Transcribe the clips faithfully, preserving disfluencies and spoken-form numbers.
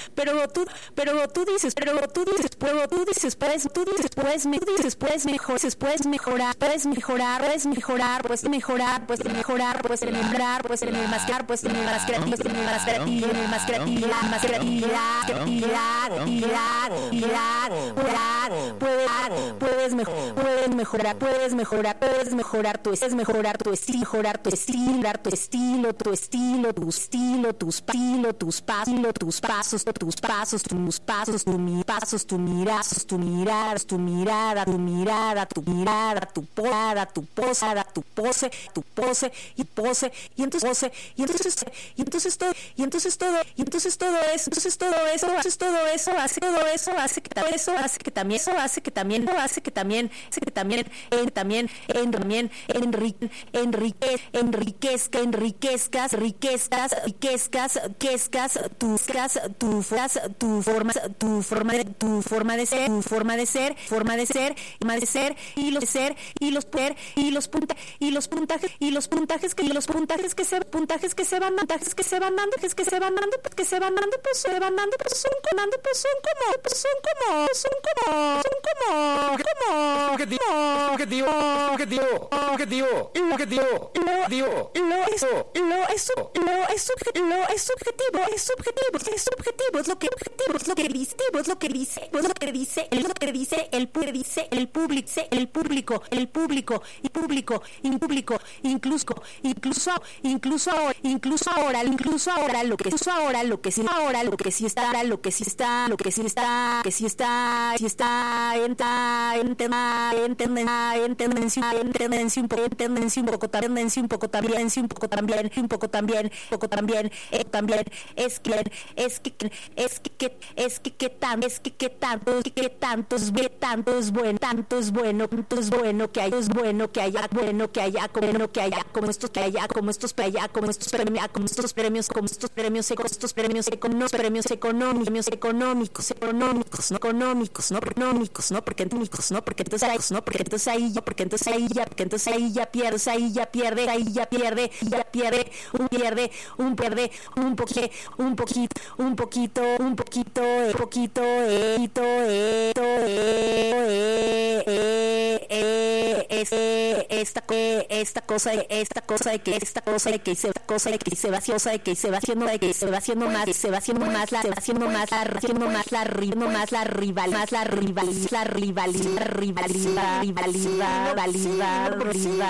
pero tú, pero tú dices, pero tú dices, pero tú dices, pues, tú dices, pues, me, tú dices, pues, mejor, puedes mejorar, puedes mejorar, puedes mejorar, pues mejorar, pues mejorar, pues mejorar, pues tener más crear, pues tener más creatividad, tener más creatividad, más creatividad, más creatividad, creatividad, creatividad, creatividad, puedes, puedes mejorar, puedes mejorar, puedes mejorar, puedes mejorar tu, puedes mejorar tu estilo, mejorar tu estilo, tu estilo, tu estilo, tu estilo, tus estilo, tus pasos, tus pasos, tus pasos, tus pasos, tus pasos, tu mirazos, tu mirada, tu mirada, tu mirada, tu mirada, tu posada, tu posada, tu pose, tu pose y pose y entonces pose y entonces y entonces todo y entonces todo y entonces todo eso, entonces todo eso, entonces todo eso hace todo eso hace que eso hace que también eso hace que también hace que también hace que también en también en también enrique enrique enriquezca enriquezcas riquezcas riquezcas riquezcas tus tu fras tu forma tu forma de tu forma de ser tu forma de ser forma de ser forma de ser y los de ser y los poder y los punta y los puntajes y los puntajes que y los puntajes que se puntajes que se van puntajes que se van dando que se van dando que se van dando pues se van dando pues son comando pues son como pues son como son como son como como objetivo objetivo objetivo objetivo objetivo objetivo lo eso lo eso lo es lo es objetivo es objetivo es objetivo es lo que objetivo es lo que dice es lo que dice es lo que dice es lo que dice el pu dice el público el público el público y público y público incluso incluso incluso ahora incluso ahora incluso ahora lo que incluso ahora lo que sí ahora lo que sí está lo que sí está lo que sí está que sí está sí está en en tema en tendencia en tendencia en tendencia un poco en tendencia un poco también un poco también un poco también un poco también un poco también también es que es que es que es que qué tan es que qué tanto que tantos ve tantos bueno tantos bueno tantos bueno que hay es bueno que haya bueno que haya bueno que haya como estos que haya como estos para allá como estos premios como estos premios como estos premios como estos premios económicos premios económicos económicos económicos no económicos no económicos no porque económicos no porque entonces ahí no porque entonces ahí ya porque entonces ahí ya porque entonces ahí ya pierdes ahí ya pierde ahí ya pierde ya pierde un pierde un pierde un poquito un poquito un poquito un poquito un poquito esto esto esta esta cosa esta cosa de que esta cosa de que se cosa de que se va haciendo de que se va haciendo de que se va haciendo más se va haciendo más la se va haciendo más la haciendo más la rival más la rival más la rival la rivalidad rivalidad rivalidad rivalidad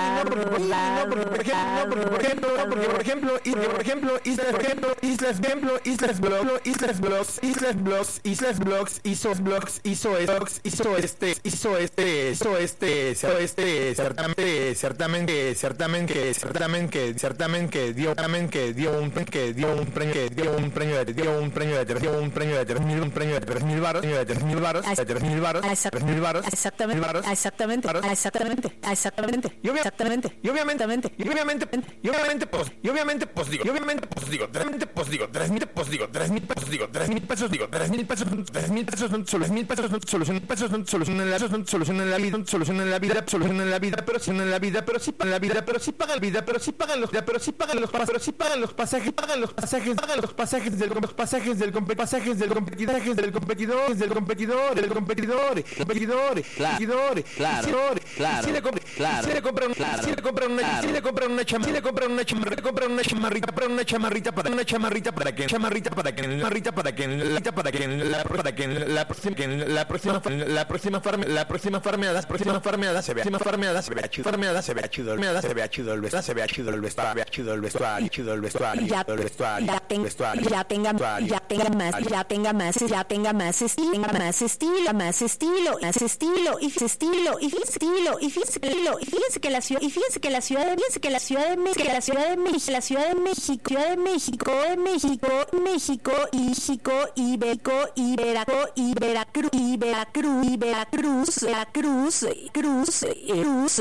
rivalidad por ejemplo por ejemplo por ejemplo islas por ejemplo islas ejemplo islas blog islas blogs islas blogs islas blogs hizo blogs hizo blogs hizo este hizo este hizo este hizo este ciertamente ciertamente ciertamente ciertamente ciertamente dio que dio un que dio un premio que dio un premio de dio un premio de dio un premio de tres mil un premio de tres mil varos de tres mil varos de tres mil varos tres mil varos exactamente exactamente exactamente exactamente y exactamente y obviamente y obviamente y obviamente pues y obviamente pues digo y obviamente pues digo tres mil pues digo tres mil pues digo tres mil pesos digo tres mil pesos digo tres mil pesos tres mil pesos son solo mil pesos son solución pesos son solución en la son solución en la vida solución en la vida solución en la vida pero sí en la vida pero sí pagan la vida pero sí pagan la vida pero sí pagan los pero sí pagan los pero sí pagan los pasajes pagan los pasajes pagan los pasajes del los pasajes del pasajes del competidor del competidor del competidor del competidor competidor competidor claro claro si le compran si le compran si le compran una si le compran una chamarrita si le compran una chamarrita compran una chamarrita para una chamarrita para una chamarrita para que chamarrita para que chamarrita para que la para que la para que la próxima que la próxima la próxima farm la próxima farmeada la próxima farmeada se ve próxima farmeada se ve chido farmeada se ve chido farmeada se ve chido el vestuario se ve chido el vestuario chido el vestuario chido el vestuario ya el vestuario ya tenga ya tenga ya tenga más ya tenga más ya tenga más estilo más estilo más estilo más estilo y estilo y estilo y estilo y fíjense que la ciudad y fíjense que la ciudad de fíjense que la ciudad de México la ciudad de México la ciudad de México ciudad de México de México México y México y Beco y Veracruz y Veracruz y Veracruz y Veracruz Veracruz Cruz Cruz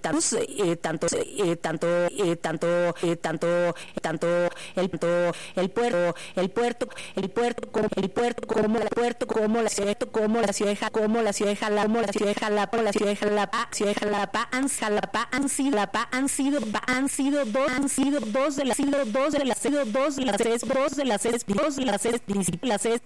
tanto tanto tanto tanto tanto el tanto el puerto el puerto el puerto como el puerto como el puerto como la ciudad como la ciudad como la ciudad de Jalapa como la ciudad de Jalapa la ciudad de Jalapa ciudad de Jalapa han Jalapa han sido Jalapa han sido han sido dos han sido dos de las sido dos de las sido dos de las tres dos de las tres dos de las tres principales